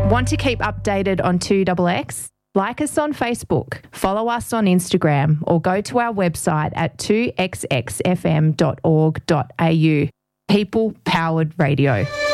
Want to keep updated on 2XX? Like us on Facebook, follow us on Instagram, or go to our website at 2xxfm.org.au. People Powered Radio.